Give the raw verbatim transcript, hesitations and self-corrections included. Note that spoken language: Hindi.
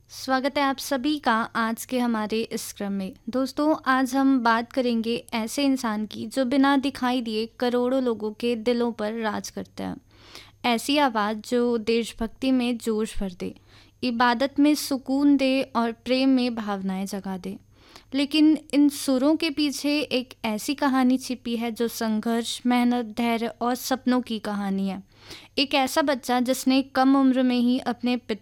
स्वागत है आप सभी का आज के हमारे इस क्रम में। दोस्तों, आज हम बात करेंगे ऐसे इंसान की जो बिना दिखाई दिए करोड़ों लोगों के दिलों पर राज करता है। ऐसी आवाज़ जो देशभक्ति में जोश भर दे, इबादत में सुकून दे और प्रेम में भावनाएं जगा दे। लेकिन इन सुरों के पीछे एक ऐसी कहानी छिपी है जो संघर्ष, मेहनत, धैर्य और सपनों की कहानी है। एक ऐसा बच्चा जिसने कम उम्र में ही अपने पिता